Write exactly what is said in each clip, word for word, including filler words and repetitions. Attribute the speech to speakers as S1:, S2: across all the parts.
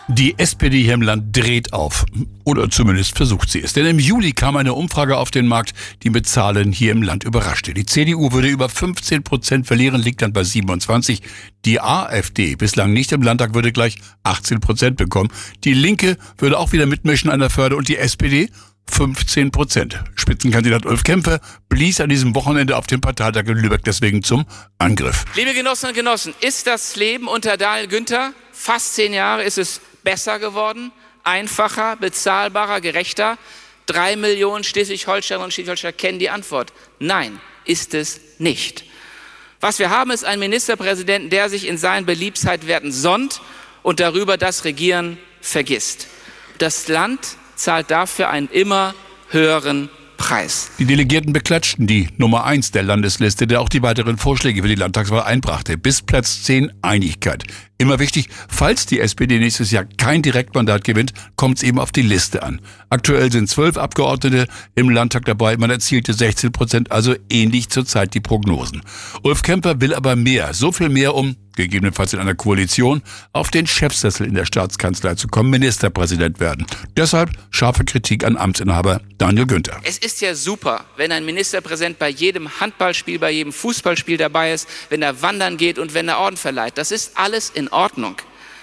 S1: Die S P D hier im Land dreht auf. Oder zumindest versucht sie es. Denn im Juli kam eine Umfrage auf den Markt, die mit Zahlen hier im Land überraschte. Die C D U würde über fünfzehn Prozent verlieren, liegt dann bei siebenundzwanzig. Die AfD, bislang nicht im Landtag, würde gleich achtzehn Prozent bekommen. Die Linke würde auch wieder mitmischen an der Förde und die S P D fünfzehn Prozent. Spitzenkandidat Ulf Kempfer blies an diesem Wochenende auf dem Parteitag in Lübeck deswegen zum Angriff.
S2: Liebe Genossinnen und Genossen, ist das Leben unter Daniel Günther fast zehn Jahre, ist es besser geworden, einfacher, bezahlbarer, gerechter? Drei Millionen Schleswig-Holsteinerinnen und Schleswig-Holsteiner kennen die Antwort. Nein, ist es nicht. Was wir haben, ist ein Ministerpräsidenten, der sich in seinen Beliebtheitswerten sonnt und darüber das Regieren vergisst. Das Land zahlt dafür einen immer höheren Preis.
S1: Die Delegierten beklatschten die Nummer eins der Landesliste, der auch die weiteren Vorschläge für die Landtagswahl einbrachte. Bis Platz zehn Einigkeit. Immer wichtig, falls die S P D nächstes Jahr kein Direktmandat gewinnt, kommt es eben auf die Liste an. Aktuell sind zwölf Abgeordnete im Landtag dabei, man erzielte sechzehn Prozent, also ähnlich zurzeit die Prognosen. Ulf Kempfer will aber mehr, so viel mehr, um, gegebenenfalls in einer Koalition, auf den Chefsessel in der Staatskanzlei zu kommen, Ministerpräsident werden. Deshalb scharfe Kritik an Amtsinhaber Daniel Günther.
S2: Es ist ja super, wenn ein Ministerpräsident bei jedem Handballspiel, bei jedem Fußballspiel dabei ist, wenn er wandern geht und wenn er Orden verleiht. Das ist alles in Ordnung.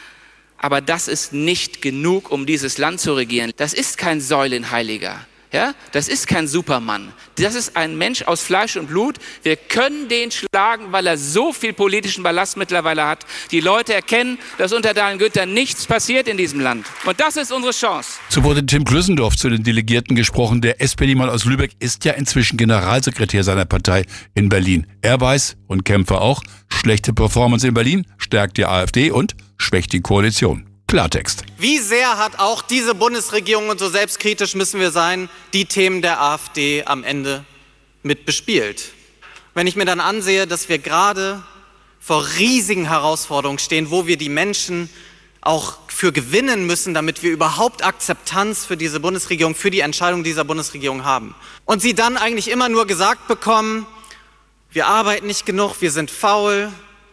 S2: Aber das ist nicht genug, um dieses Land zu regieren. Das ist kein Säulenheiliger. Ja, das ist kein Supermann. Das ist ein Mensch aus Fleisch und Blut. Wir können den schlagen, weil er so viel politischen Ballast mittlerweile hat. Die Leute erkennen, dass unter Daniel Günther nichts passiert in diesem Land. Und das ist unsere Chance.
S1: So wurde Tim Klüssendorf zu den Delegierten gesprochen. Der S P D-Mann aus Lübeck ist ja inzwischen Generalsekretär seiner Partei in Berlin. Er weiß, und Kempfer auch, schlechte Performance in Berlin stärkt die AfD und schwächt die Koalition. Klartext.
S3: Wie sehr hat auch diese Bundesregierung, und so selbstkritisch müssen wir sein, die Themen der AfD am Ende mit bespielt? Wenn ich mir dann ansehe, dass wir gerade vor riesigen Herausforderungen stehen, wo wir die Menschen auch für gewinnen müssen, damit wir überhaupt Akzeptanz für diese Bundesregierung, für die Entscheidung dieser Bundesregierung haben. Und sie dann eigentlich immer nur gesagt bekommen, wir arbeiten nicht genug, wir sind faul,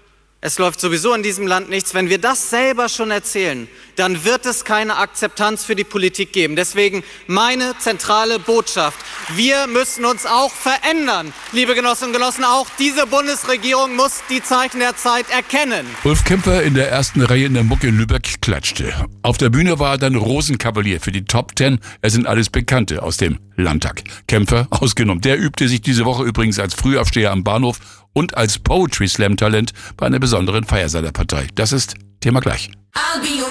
S3: es läuft sowieso in diesem Land nichts. Wenn wir das selber schon erzählen, dann wird es keine Akzeptanz für die Politik geben. Deswegen meine zentrale Botschaft. Wir müssen uns auch verändern. Liebe Genossinnen und Genossen, auch diese Bundesregierung muss die Zeichen der Zeit erkennen.
S1: Ulf Kempfer in der ersten Reihe in der Mucke in Lübeck klatschte. Auf der Bühne war er dann Rosenkavalier für die Top Ten. Es sind alles Bekannte aus dem Landtag. Kempfer ausgenommen. Der übte sich diese Woche übrigens als Frühaufsteher am Bahnhof und als Poetry Slam Talent bei einer besonderen Feier seiner Partei. Das ist Thema gleich.
S4: I'll be